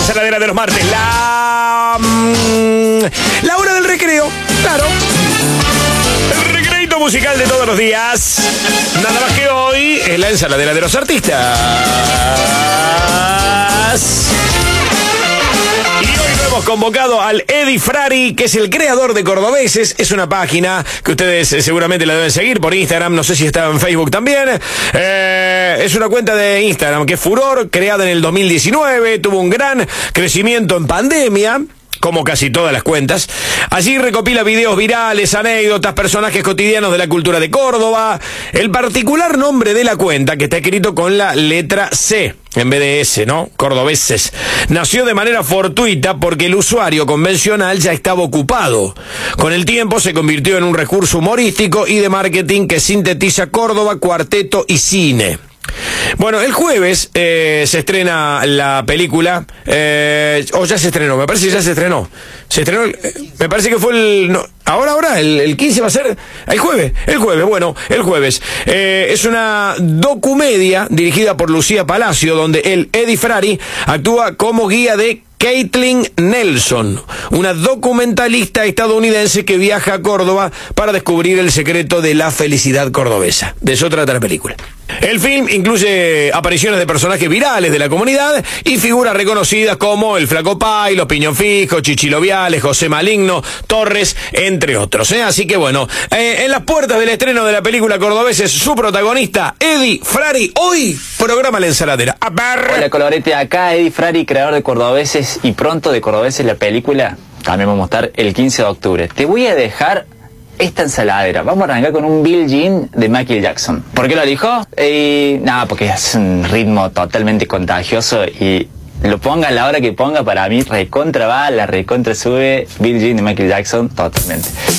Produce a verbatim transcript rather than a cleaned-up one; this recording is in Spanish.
ensaladera de los martes. La... Mmm, la hora del recreo, claro. El recreito musical de todos los días. Nada más que hoy es la ensaladera de los artistas. Y hoy lo hemos convocado al Edi Frari, que es el creador de Cordobeses. Es una página que ustedes eh, seguramente la deben seguir por Instagram. No sé si está en Facebook también. Eh, es una cuenta de Instagram que es furor, creada en el dos mil diecinueve. Tuvo un gran crecimiento en pandemia, como casi todas las cuentas. Allí recopila videos virales, anécdotas, personajes cotidianos de la cultura de Córdoba. El particular nombre de la cuenta, que está escrito con la letra C en vez de S, ¿no? Cordobeses. Nació de manera fortuita porque el usuario convencional ya estaba ocupado. Con el tiempo se convirtió en un recurso humorístico y de marketing que sintetiza Córdoba, cuarteto y cine. Bueno, el jueves eh, se estrena la película, eh, o ya se estrenó, me parece que ya se estrenó. Se estrenó, eh, me parece que fue el... No, ahora, ahora, el, el quince va a ser... El jueves, el jueves, bueno, el jueves. Eh, es una documedia dirigida por Lucía Palacio, donde el Edi Frari actúa como guía de Caitlin Nelson, una documentalista estadounidense que viaja a Córdoba para descubrir el secreto de la felicidad cordobesa. De eso trata la película. El film incluye apariciones de personajes virales de la comunidad y figuras reconocidas como el Flaco Pay, los Piñón Fijo, Chichilo Viales, José Maligno, Torres, entre otros. ¿eh? Así que bueno, eh, en las puertas del estreno de la película Cordobeses, su protagonista, Edi Frari, hoy programa La Ensaladera. A ver. Hola Colorete, acá Edi Frari, creador de Cordobeses, y pronto de Cordobeses la película, también vamos a estar el quince de octubre. Te voy a dejar esta ensaladera. Vamos a arrancar con un Billie Jean de Michael Jackson. ¿Por qué lo dijo? Eh, nada, porque es un ritmo totalmente contagioso y lo ponga a la hora que ponga, para mí recontra va, la recontra sube. Billie Jean de Michael Jackson, totalmente.